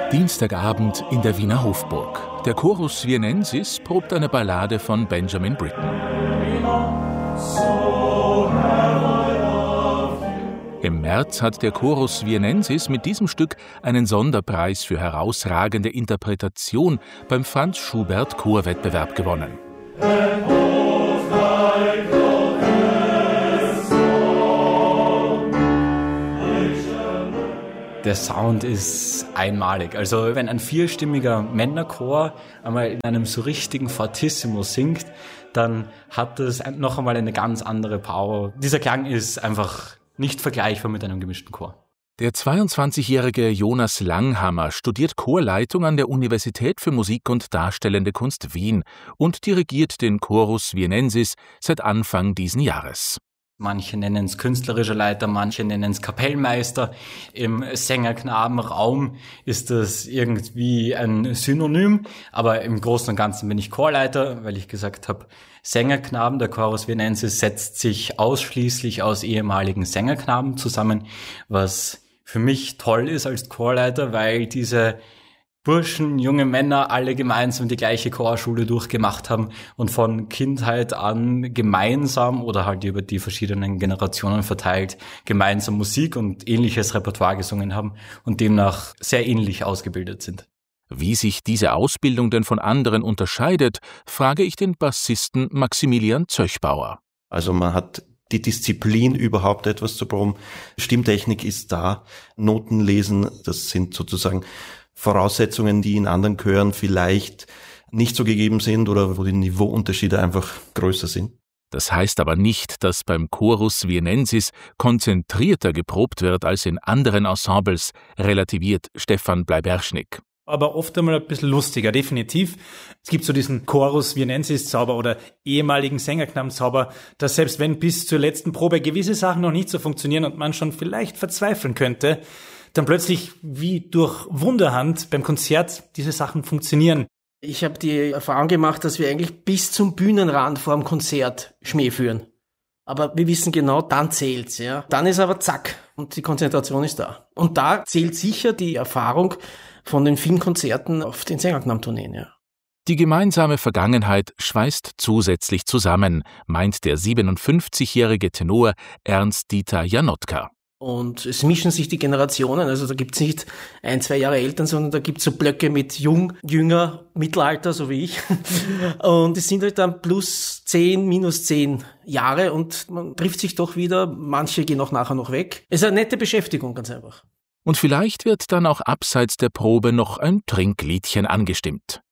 Dienstagabend in der Wiener Hofburg. Der Chorus Vienensis probt eine Ballade von Benjamin Britten. Im März hat der Chorus Vienensis mit diesem Stück einen Sonderpreis für herausragende Interpretation beim Franz Schubert Chorwettbewerb gewonnen. Der Sound ist einmalig. Also wenn ein vierstimmiger Männerchor einmal in einem so richtigen Fortissimo singt, dann hat das noch einmal eine ganz andere Power. Dieser Klang ist einfach nicht vergleichbar mit einem gemischten Chor. Der 22-jährige Jonas Langhammer studiert Chorleitung an der Universität für Musik und Darstellende Kunst Wien und dirigiert den Chorus Vienensis seit Anfang diesen Jahres. Manche nennen es künstlerischer Leiter, manche nennen es Kapellmeister. Im Sängerknabenraum ist das irgendwie ein Synonym, aber im Großen und Ganzen bin ich Chorleiter, weil ich gesagt habe, Sängerknaben, der Chorus Vienensis setzt sich ausschließlich aus ehemaligen Sängerknaben zusammen, was für mich toll ist als Chorleiter, weil diese Burschen, junge Männer, alle gemeinsam die gleiche Chorschule durchgemacht haben und von Kindheit an gemeinsam oder halt über die verschiedenen Generationen verteilt gemeinsam Musik und ähnliches Repertoire gesungen haben und demnach sehr ähnlich ausgebildet sind. Wie sich diese Ausbildung denn von anderen unterscheidet, frage ich den Bassisten Maximilian Zöchbauer. Also man hat die Disziplin, überhaupt etwas zu proben. Stimmtechnik ist da, Noten lesen, das sind sozusagen Voraussetzungen, die in anderen Chören vielleicht nicht so gegeben sind oder wo die Niveauunterschiede einfach größer sind. Das heißt aber nicht, dass beim Chorus Vienensis konzentrierter geprobt wird als in anderen Ensembles, relativiert Stefan Bleiberschnick. Aber oft einmal ein bisschen lustiger, definitiv. Es gibt so diesen Chorus Vienensis-Zauber oder ehemaligen Sängerknabenzauber, dass selbst wenn bis zur letzten Probe gewisse Sachen noch nicht so funktionieren und man schon vielleicht verzweifeln könnte, dann plötzlich wie durch Wunderhand beim Konzert diese Sachen funktionieren. Ich habe die Erfahrung gemacht, dass wir eigentlich bis zum Bühnenrand vor dem Konzert Schmäh führen. Aber wir wissen genau, dann zählt's, ja. Dann ist aber zack und die Konzentration ist da. Und da zählt sicher die Erfahrung von den vielen Konzerten auf den Sängerknabentourneen, ja. Die gemeinsame Vergangenheit schweißt zusätzlich zusammen, meint der 57-jährige Tenor Ernst Dieter Janotka. Und es mischen sich die Generationen, also da gibt's nicht 1-2 Jahre Eltern, sondern da gibt's so Blöcke mit Jung, Jünger, Mittelalter, so wie ich. Und es sind halt dann +10, -10 Jahre und man trifft sich doch wieder, manche gehen auch nachher noch weg. Es ist eine nette Beschäftigung, ganz einfach. Und vielleicht wird dann auch abseits der Probe noch ein Trinkliedchen angestimmt.